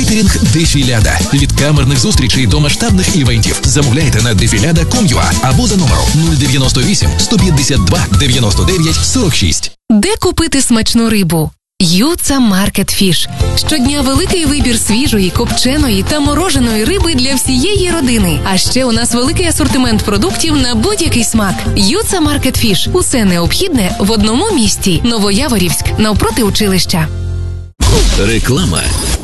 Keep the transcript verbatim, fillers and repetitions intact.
Кейтерінг Дефіляда. Від камерних зустрічей до масштабних івентів. Замовляйте на дефіляда крапка ком крапка ю а або за номером нуль дев'яносто вісім сто п'ятдесят два дев'яносто дев'ять сорок шість. Де купити смачну рибу? Юца Маркет Фіш. Щодня великий вибір свіжої, копченої та мороженої риби для всієї родини. А ще у нас великий асортимент продуктів на будь-який смак. Юца Маркет Фіш. Усе необхідне в одному місці. Новояворівськ, навпроти училища. Реклама.